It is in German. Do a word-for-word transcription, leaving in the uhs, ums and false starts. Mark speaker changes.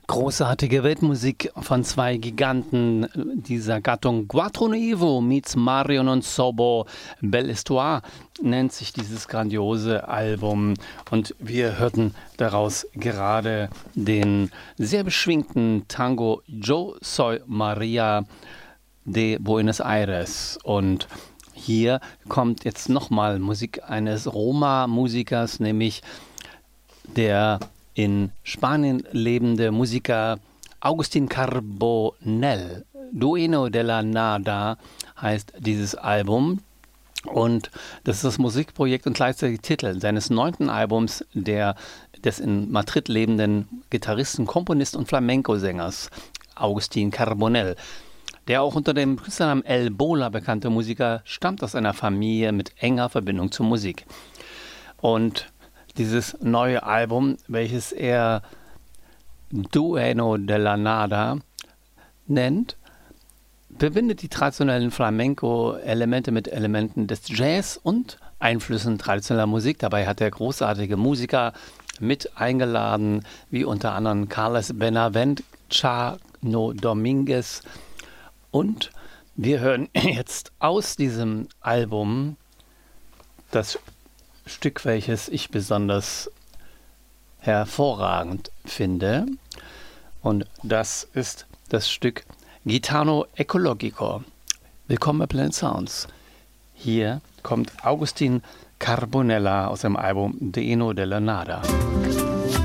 Speaker 1: Großartige Weltmusik von zwei Giganten dieser Gattung. Quattro Nevo meets Mario non Sobo. Belle Histoire nennt sich dieses grandiose Album. Und wir hörten daraus gerade den sehr beschwingten Tango Yo Soy Maria de Buenos Aires. Und hier kommt jetzt nochmal Musik eines Roma-Musikers, nämlich der in Spanien lebende Musiker Agustín Carbonell. Dueño de la Nada heißt dieses Album. Und das ist das Musikprojekt und gleichzeitig Titel seines neunten Albums der, des in Madrid lebenden Gitarristen, Komponisten und Flamenco-Sängers Agustín Carbonell. Der auch unter dem Künstlernamen El Bola bekannte Musiker stammt aus einer Familie mit enger Verbindung zur Musik. Und dieses neue Album, welches er Dueño de la Nada nennt, verbindet die traditionellen Flamenco-Elemente mit Elementen des Jazz und Einflüssen traditioneller Musik. Dabei hat er großartige Musiker mit eingeladen, wie unter anderem Carlos Benavent, Chano Dominguez. Und wir hören jetzt aus diesem Album das Stück, welches ich besonders hervorragend finde. Und das ist das Stück Gitano Ecologico. Willkommen bei Planet Sounds. Hier kommt Agustín Carbonell aus dem Album Dueño de la Nada.